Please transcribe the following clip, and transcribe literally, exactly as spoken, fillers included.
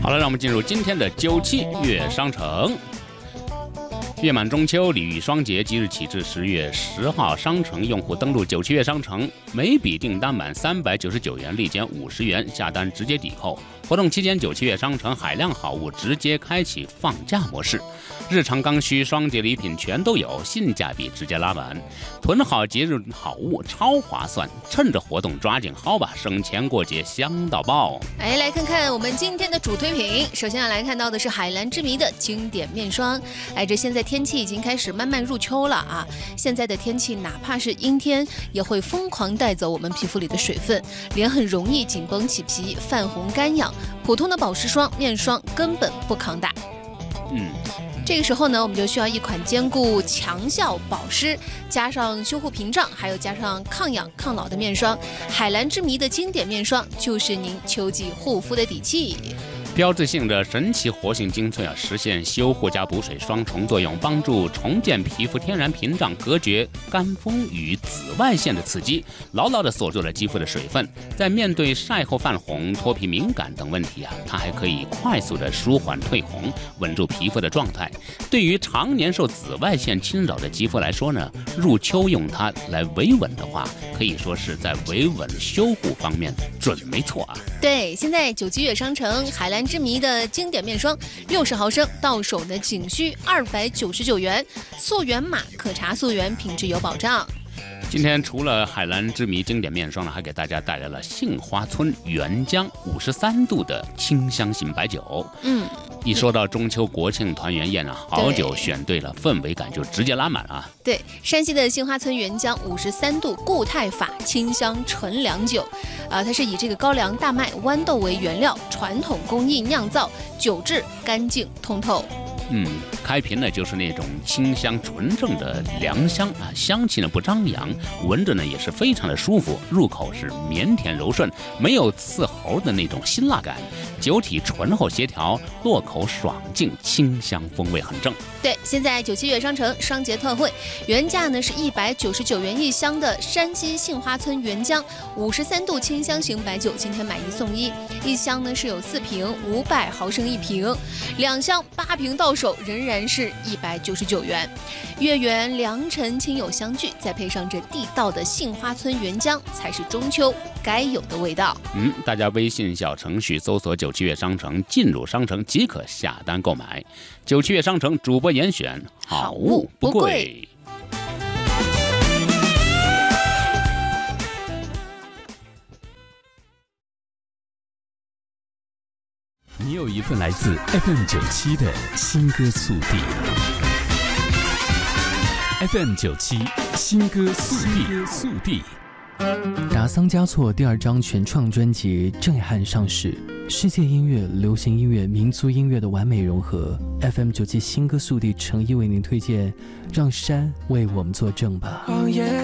好了，让我们进入今天的九七月商城。月满中秋，礼遇双节，即日起至十月十号，商城用户登录九七月商城，每笔订单满三百九十九元，立减五十元，下单直接抵扣。活动期间，九七月商城海量好物直接开启放假模式，日常刚需、双节礼品全都有，性价比直接拉满，囤好节日好物超划算，趁着活动抓紧薅吧，省钱过节香到爆！ 哎，来看看我们今天的主推品，首先要来看到的是海蓝之谜的经典面霜。哎，这现在天气已经开始慢慢入秋了啊，现在的天气哪怕是阴天，也会疯狂带走我们皮肤里的水分，脸很容易紧绷起皮、泛红干痒。普通的保湿霜、面霜根本不抗打。 嗯， 这个时候呢，我们就需要一款兼顾强效保湿，加上修护屏障，还有加上抗氧抗老的面霜。海蓝之谜的经典面霜就是您秋季护肤的底气。 标志性的神奇活性精粹啊，实现修护加补水双重作用，帮助重建皮肤天然屏障，隔绝干风与紫外线的刺激，牢牢地锁住了肌肤的水分。在面对晒后泛红、脱皮敏感等问题啊，它还可以快速地舒缓褪红，稳住皮肤的状态。对于常年受紫外线侵扰的肌肤来说呢，入秋用它来维稳的话，可以说是在维稳修护方面准没错啊。 对，现在九七月商城海蓝之谜的经典面霜六十毫升，到手的仅需二百九十九元，溯源码可查溯源，品质有保障。 今天除了海蓝之谜经典面霜呢，还给大家带来了杏花村原浆五十三度的清香型白酒。 嗯， 一说到中秋国庆团圆宴啊，好酒选对了，氛围感就直接拉满啊。 对，山西的杏花村原浆五十三度固态法清香纯粮酒，啊、呃，它是以这个高粱、大麦、豌豆为原料，传统工艺酿造，酒质干净通透。 嗯，开瓶呢就是那种清香纯正的良香啊，香气呢不张扬，闻着呢也是非常的舒服，入口是绵甜柔顺，没有刺喉的那种辛辣感，酒体醇厚协调，落口爽净，清香风味很正。 对，现在九七月商城双节特惠，原价呢是一百九十九元一箱的山西杏花村原浆五十三度清香型白酒，今天买一送一，一箱呢是有四瓶，五百毫升一瓶，两箱八瓶到手仍然是一百九十九元。月圆良辰亲友相聚，再配上这地道的杏花村原浆，才是中秋该有的味道。 嗯，大家微信小程序搜索九七月商城，进入商城即可下单购买。九七月商城主播严选，好物不贵。 你有一份来自 F M 九七的新歌速递。F M 九七新歌速递速递。 达桑嘉措第二张全创专辑震撼上市，世界音乐、流行音乐、民族音乐的完美融合。F M 九七新歌速递诚意为您推荐，让山为我们作证吧。